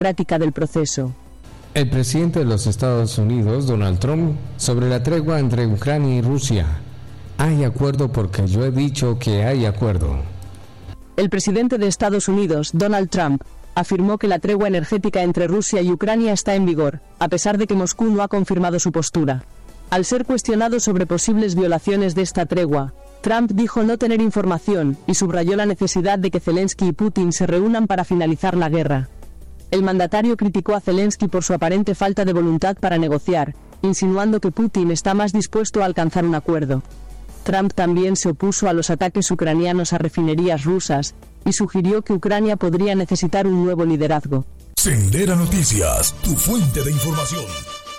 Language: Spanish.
democrática del proceso. El presidente de los Estados Unidos, Donald Trump, sobre la tregua entre Ucrania y Rusia. Hay acuerdo porque yo he dicho que hay acuerdo. El presidente de Estados Unidos, Donald Trump, afirmó que la tregua energética entre Rusia y Ucrania está en vigor, a pesar de que Moscú no ha confirmado su postura. Al ser cuestionado sobre posibles violaciones de esta tregua, Trump dijo no tener información y subrayó la necesidad de que Zelensky y Putin se reúnan para finalizar la guerra. El mandatario criticó a Zelensky por su aparente falta de voluntad para negociar, insinuando que Putin está más dispuesto a alcanzar un acuerdo. Trump también se opuso a los ataques ucranianos a refinerías rusas y sugirió que Ucrania podría necesitar un nuevo liderazgo. Sendera Noticias, tu fuente de información.